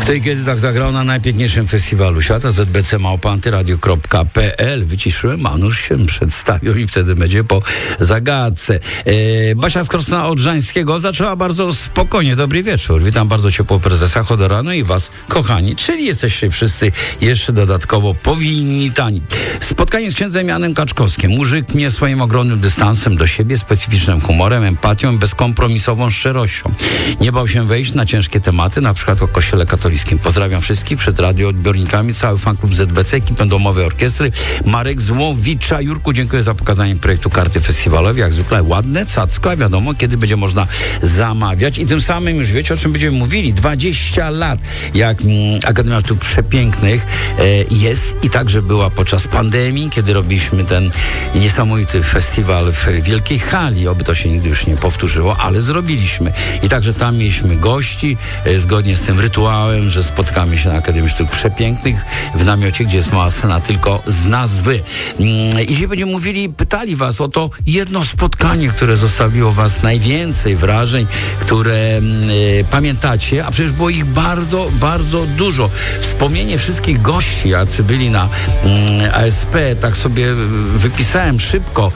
Wtedy, kiedy tak zagrał na najpiękniejszym festiwalu świata, zbc@antyradio.pl. Wyciszyłem, a nuż się przedstawił i wtedy będzie po zagadce. Basia Skrosna-Odrzańskiego zaczęła bardzo spokojnie. Dobry wieczór. Witam bardzo ciepło prezesa Chodoranu i was, kochani, czyli jesteście wszyscy jeszcze dodatkowo powitani. Spotkanie z księdzem Janem Kaczkowskim. Muzyk mnie swoim ogromnym dystansem do siebie, specyficznym humorem, empatią i bezkompromisową szczerością. Nie bał się wejść na ciężkie tematy, na przykład o Kościele katolickim. Pozdrawiam wszystkich przed radioodbiornikami, cały fanklub ZBC, ekipę domowej orkiestry. Marek Złowicza. Jurku, dziękuję za pokazanie projektu karty festiwalowej. Jak zwykle ładne, cacko, a wiadomo, kiedy będzie można zamawiać. I tym samym już wiecie, o czym będziemy mówili. 20 lat, jak Akademia Sztuk Przepięknych jest i także była podczas pandemii, kiedy robiliśmy ten niesamowity festiwal w wielkiej hali. Oby to się nigdy już nie powtórzyło, ale zrobiliśmy. I także tam mieliśmy gości, zgodnie z tym rytuałem, że spotkamy się na Akademii Sztuk Przepięknych w namiocie, gdzie jest mała scena tylko z nazwy. I dzisiaj będziemy mówili, pytali was o to jedno spotkanie, które zostawiło was najwięcej wrażeń, które pamiętacie, a przecież było ich bardzo, bardzo dużo. Wspomnienie wszystkich gości, jacy byli na ASP, tak sobie wypisałem szybko.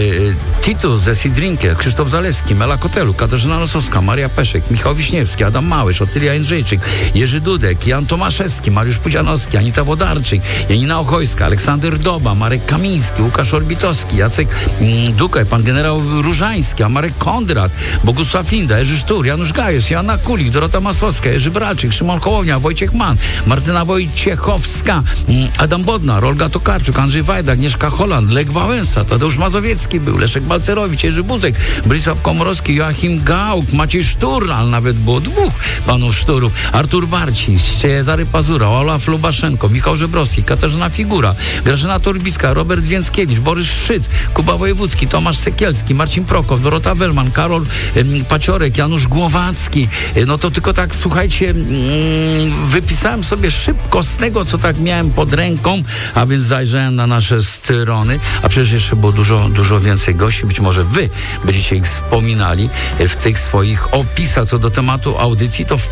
Titus ze Sidrinkiel, Krzysztof Zalewski, Mela Kotelu, Katarzyna Nosowska, Maria Peszek, Michał Wiśniewski, Adam Małysz, Otylia Jędrzejczyk, Jerzy Dudek, Jan Tomaszewski, Mariusz Pudzianowski, Anita Wodarczyk, Janina Ochojska, Aleksander Doba, Marek Kamiński, Łukasz Orbitowski, Jacek Dukaj, pan generał Różański, a Marek Kondrat, Bogusław Linda, Jerzy Sztur, Janusz Gajos, Joanna Kulik, Dorota Masłowska, Jerzy Bralczyk, Szymon Hołownia, Wojciech Mann, Martyna Wojciechowska, Adam Bodnar, Olga Tokarczuk, Andrzej Wajda, Agnieszka Holland, Lech Wałęsa, Tadeusz Mazowiecki był, Leszek Balcerowicz, Jerzy Buzek, Brisław Komorowski, Joachim Gauck, Maciej Sztur, ale nawet było dwóch panów Szturów, Artur Barciś, Cezary Pazura, Olaf Lubaszenko, Michał Żebrowski, Katarzyna Figura, Grażyna Torbicka, Robert Więckiewicz, Borys Szyc, Kuba Wojewódzki, Tomasz Sekielski, Marcin Prokow, Dorota Wellman, Karol Paciorek, Janusz Głowacki. No to tylko tak, słuchajcie, wypisałem sobie szybko z tego, co tak miałem pod ręką, a więc zajrzałem na nasze strony, a przecież jeszcze było dużo więcej gości, być może wy będziecie ich wspominali w tych swoich opisach. Co do tematu audycji, to w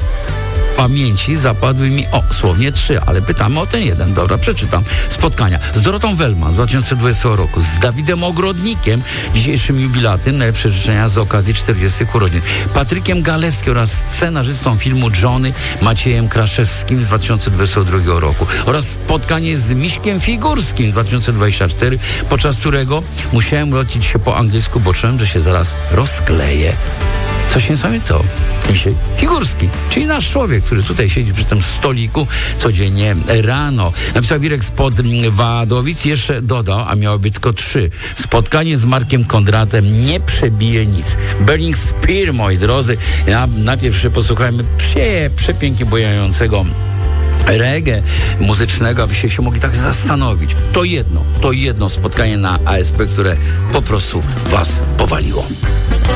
pamięci zapadły mi słownie 3, ale pytamy o ten jeden. Dobra, przeczytam. Spotkania z Dorotą Wellman z 2020 roku, z Dawidem Ogrodnikiem, dzisiejszym jubilatem, najlepsze życzenia z okazji 40 urodzin, Patrykiem Galewskim oraz scenarzystą filmu Johnny, Maciejem Kraszewskim z 2022 roku oraz spotkanie z Miśkiem Figurskim z 2024, podczas którego musiałem lecieć się po angielsku, bo czułem, że się zaraz rozkleję. Coś niesamowitego. Misiek Figurski, czyli nasz człowiek, który tutaj siedzi przy tym stoliku codziennie rano. Napisał Wirek spod Wadowic, jeszcze dodał, a miało być tylko 3. Spotkanie z Markiem Kondratem nie przebije nic. Burning Spear, moi drodzy. Najpierw posłuchajmy przepięknie bojającego reggae muzycznego, abyście się mogli tak zastanowić. To jedno spotkanie na ASP, które po prostu was powaliło.